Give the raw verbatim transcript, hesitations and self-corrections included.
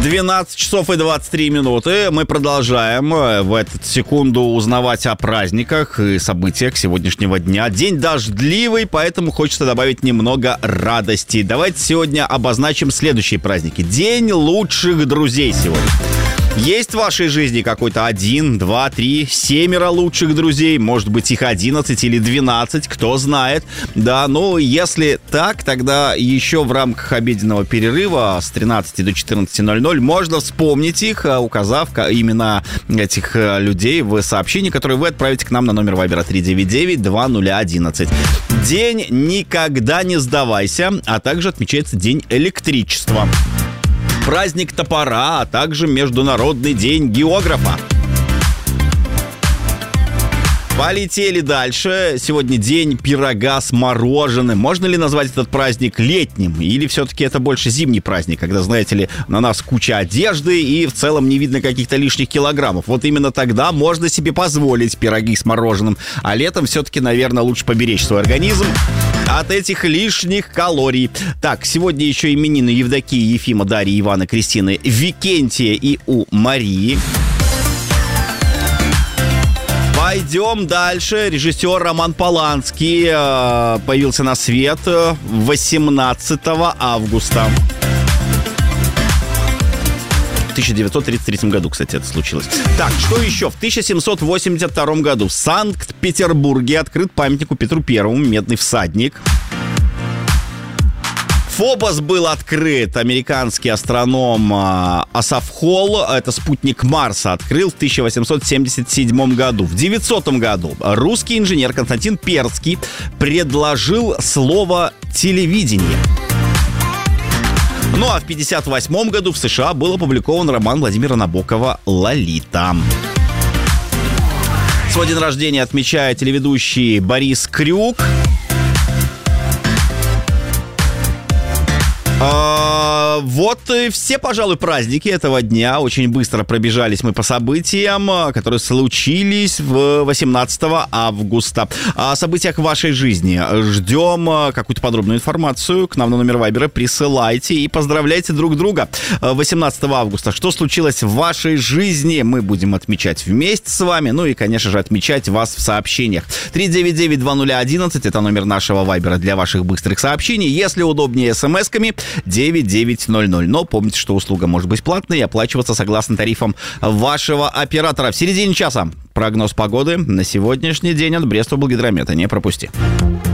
двенадцать часов и двадцать три минуты. Мы продолжаем в эту секунду узнавать о праздниках и событиях сегодняшнего дня. День дождливый, поэтому хочется добавить немного радости. Давайте сегодня обозначим следующие праздники. День лучших друзей сегодня. Есть в вашей жизни какой-то один, два, три, семеро лучших друзей, может быть, их одиннадцать или двенадцать, кто знает. Да, ну, если так, тогда еще в рамках обеденного перерыва с тринадцати до четырнадцати ноль-ноль можно вспомнить их, указав имена этих людей в сообщении, которое вы отправите к нам на номер Вайбера три девять девять два ноль один один. День «Никогда не сдавайся», а также отмечается День электричества. Праздник топора, а также Международный день географа. Полетели дальше. Сегодня день пирога с мороженым. Можно ли назвать этот праздник летним? Или все-таки это больше зимний праздник, когда, знаете ли, на нас куча одежды и в целом не видно каких-то лишних килограммов? Вот именно тогда можно себе позволить пироги с мороженым. А летом все-таки, наверное, лучше поберечь свой организм от этих лишних калорий. Так, сегодня еще именины Евдокии, Ефима, Дарьи, Ивана, Кристины, Викентия и у Марии. Пойдем дальше. Режиссер Роман Поланский э, появился на свет восемнадцатого августа. В тысяча девятьсот тридцать третьем году, кстати, это случилось. Так, что еще? В тысяча семьсот восемьдесят втором году в Санкт-Петербурге открыт памятнику Петру Первому, медный всадник. Фобос был открыт. Американский астроном Асаф Холл, это спутник Марса, открыл в тысяча восемьсот семьдесят седьмом году. В девятисотом году русский инженер Константин Перский предложил слово «телевидение». Ну а в пятьдесят восьмом году в США был опубликован роман Владимира Набокова «Лолита». Свой день рождения отмечает телеведущий Борис Крюк. А, вот и все, пожалуй, праздники этого дня. Очень быстро пробежались мы по событиям, которые случились в восемнадцатого августа. О событиях в вашей жизни ждем какую-то подробную информацию. К нам на номер Вайбера присылайте и поздравляйте друг друга. восемнадцатого августа. Что случилось в вашей жизни, мы будем отмечать вместе с вами. Ну и, конечно же, отмечать вас в сообщениях. три девять девять два ноль один один. Это номер нашего Вайбера для ваших быстрых сообщений. Если удобнее смс-ками, девять девять ноль ноль. Но помните, что услуга может быть платной и оплачиваться согласно тарифам вашего оператора. В середине часа прогноз погоды на сегодняшний день от Бреста-Благодромета. Не пропусти.